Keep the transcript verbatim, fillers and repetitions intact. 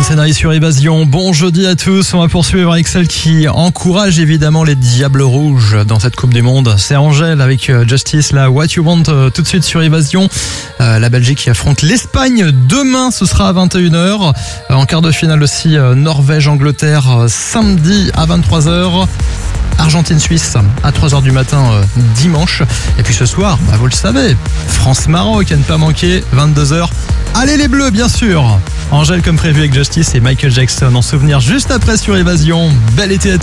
Scénarii sur Évasion. Bon jeudi à tous, on va poursuivre avec celle qui encourage évidemment les Diables Rouges dans cette Coupe du Monde. C'est Angèle avec Justice, la What You Want, tout de suite sur Évasion. Euh, la Belgique qui affronte l'Espagne demain, ce sera à vingt et une heures. Euh, en quart de finale aussi, euh, Norvège-Angleterre euh, samedi à vingt-trois heures. Argentine-Suisse à trois heures du matin euh, dimanche. Et puis ce soir, bah, vous le savez, France-Maroc à ne pas manquer, vingt-deux heures. Allez les Bleus, bien sûr. Angèle comme prévu avec Justice et Michael Jackson en souvenir juste après sur Évasion. Bel été à tous.